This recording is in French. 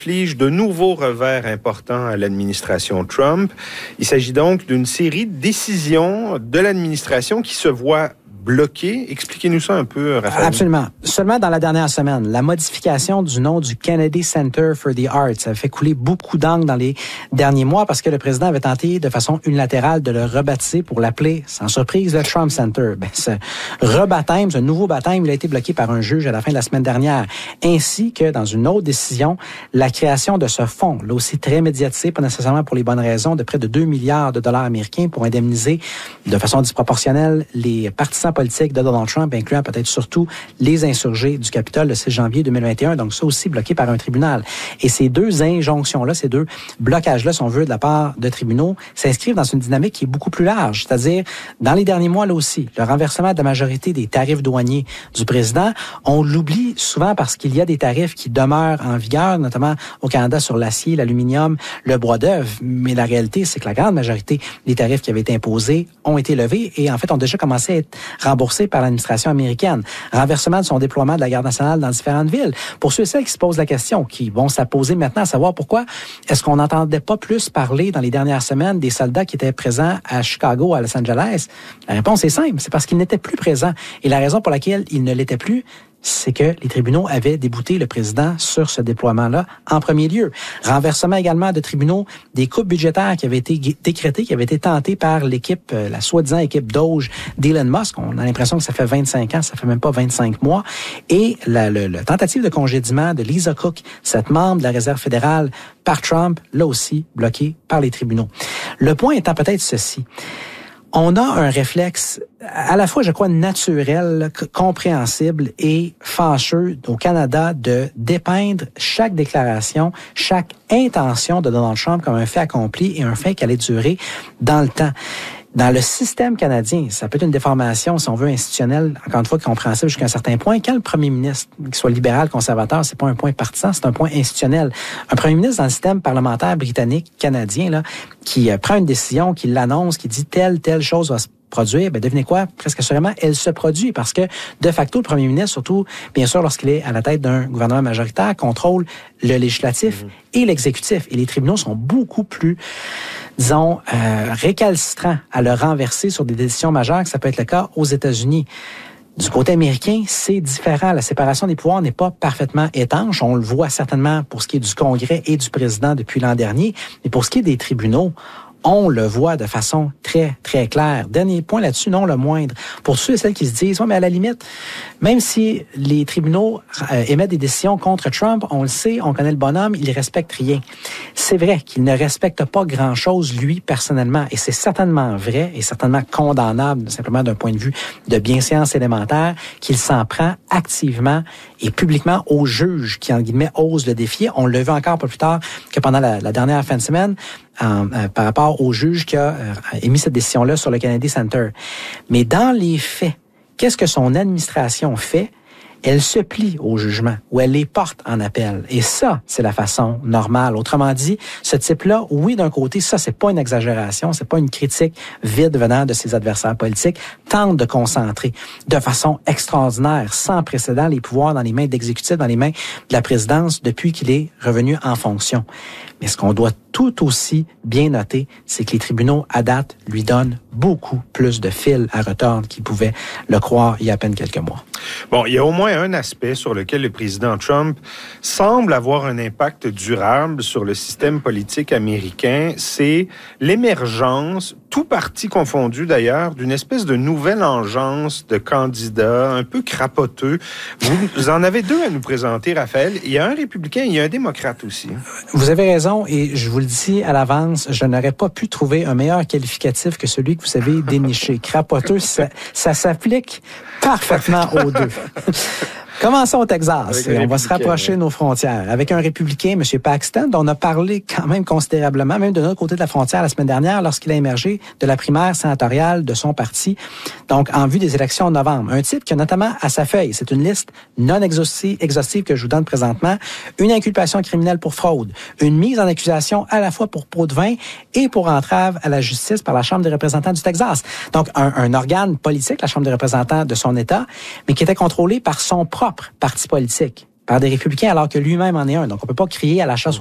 inflige de nouveaux revers importants à l'administration Trump. Il s'agit donc d'une série de décisions de l'administration qui se voient bloqué. Expliquez-nous ça un peu, Raphaël. Absolument. Seulement dans la dernière semaine, la modification du nom du Kennedy Center for the Arts a fait couler beaucoup d'encre dans les derniers mois parce que le président avait tenté de façon unilatérale de le rebaptiser pour l'appeler, sans surprise, le Trump Center. Ce rebaptême, ce nouveau baptême, il a été bloqué par un juge à la fin de la semaine dernière. Ainsi que, dans une autre décision, la création de ce fonds, là aussi très médiatisé, pas nécessairement pour les bonnes raisons, de près de 2 milliards de dollars américains pour indemniser de façon disproportionnelle les partisans politique de Donald Trump, incluant peut-être surtout les insurgés du Capitole le 6 janvier 2021, donc ça aussi bloqué par un tribunal. Et ces deux injonctions-là, ces deux blocages-là, si on veut, de la part de tribunaux, s'inscrivent dans une dynamique qui est beaucoup plus large, c'est-à-dire, dans les derniers mois, là aussi, le renversement de la majorité des tarifs douaniers du président, on l'oublie souvent parce qu'il y a des tarifs qui demeurent en vigueur, notamment au Canada sur l'acier, l'aluminium, le bois d'œuvre, mais la réalité, c'est que la grande majorité des tarifs qui avaient été imposés ont été levés et en fait ont déjà commencé à être remboursé par l'administration américaine. Renversement de son déploiement de la Garde nationale dans différentes villes. Pour ceux et celles qui se posent la question, qui vont se la poser maintenant, à savoir pourquoi est-ce qu'on n'entendait pas plus parler dans les dernières semaines des soldats qui étaient présents à Chicago, à Los Angeles? La réponse est simple, c'est parce qu'ils n'étaient plus présents. Et la raison pour laquelle ils ne l'étaient plus, c'est que les tribunaux avaient débouté le président sur ce déploiement-là en premier lieu. Renversement également de tribunaux des coupes budgétaires qui avaient été décrétées, qui avaient été tentées par l'équipe, la soi-disant équipe Doge d'Elon Musk. On a l'impression que ça fait 25 ans, ça fait même pas 25 mois. Et la tentative de congédiement de Lisa Cook, cette membre de la Réserve fédérale, par Trump, là aussi bloquée par les tribunaux. Le point étant peut-être ceci. On a un réflexe à la fois, je crois, naturel, compréhensible et fâcheux au Canada de dépeindre chaque déclaration, chaque intention de Donald Trump comme un fait accompli et un fait qui allait durer dans le temps. Dans le système canadien, ça peut être une déformation, si on veut, institutionnelle, encore une fois, compréhensible jusqu'à un certain point. Quand le premier ministre, qu'il soit libéral, conservateur, c'est pas un point partisan, c'est un point institutionnel. Un premier ministre dans le système parlementaire britannique, canadien, là, qui prend une décision, qui l'annonce, qui dit telle chose va se produire, devinez quoi? Presque assurément, elle se produit parce que, de facto, le premier ministre, surtout, bien sûr, lorsqu'il est à la tête d'un gouvernement majoritaire, contrôle le législatif et l'exécutif. Et les tribunaux sont beaucoup plus, disons, récalcitrants à le renverser sur des décisions majeures, que ça peut être le cas aux États-Unis. Du côté américain, c'est différent. La séparation des pouvoirs n'est pas parfaitement étanche. On le voit certainement pour ce qui est du Congrès et du président depuis l'an dernier. Mais pour ce qui est des tribunaux, on le voit de façon très, très claire. Dernier point là-dessus, non le moindre. Pour ceux et celles qui se disent, ouais, mais à la limite, même si les tribunaux émettent des décisions contre Trump, on le sait, on connaît le bonhomme, il respecte rien. C'est vrai qu'il ne respecte pas grand-chose, lui, personnellement. Et c'est certainement vrai et certainement condamnable, simplement d'un point de vue de bienséance élémentaire, qu'il s'en prend activement et publiquement aux juges qui, en guillemets, osent le défier. On le vu encore pas plus tard que pendant la dernière fin de semaine, par rapport au juge qui a émis cette décision-là sur le Kennedy Center. Mais dans les faits, qu'est-ce que son administration fait? Elle se plie au jugement ou elle les porte en appel. Et ça, c'est la façon normale. Autrement dit, ce type-là, oui, d'un côté, ça, c'est pas une exagération, c'est pas une critique vide venant de ses adversaires politiques, tente de concentrer de façon extraordinaire, sans précédent, les pouvoirs dans les mains de l'exécutif, dans les mains de la présidence depuis qu'il est revenu en fonction. Mais ce qu'on doit tout aussi bien noter, c'est que les tribunaux, à date, lui donnent beaucoup plus de fil à retordre qu'ils pouvaient le croire il y a à peine quelques mois. Bon, il y a au moins un aspect sur lequel le président Trump semble avoir un impact durable sur le système politique américain, c'est l'émergence, tout parti confondu d'ailleurs, d'une espèce de nouvelle engeance de candidats un peu crapoteux. Vous en avez deux à nous présenter, Raphaël. Il y a un républicain et il y a un démocrate aussi. Vous avez raison et je vous le dis à l'avance, je n'aurais pas pu trouver un meilleur qualificatif que celui que vous avez déniché. Crapoteux, ça s'applique parfaitement aux deux. Commençons au Texas. On va se rapprocher de nos frontières. Avec un républicain, M. Paxton, dont on a parlé quand même considérablement, même de notre côté de la frontière la semaine dernière, lorsqu'il a émergé de la primaire sénatoriale de son parti, donc en vue des élections en novembre. Un type qui a notamment à sa feuille, c'est une liste non exhaustive que je vous donne présentement, une inculpation criminelle pour fraude, une mise en accusation à la fois pour pot de vin et pour entrave à la justice par la Chambre des représentants du Texas. Donc un organe politique, la Chambre des représentants de son État, mais qui était contrôlé par son propre parti politique. par des républicains alors que lui-même en est un. Donc, on peut pas crier à la chasse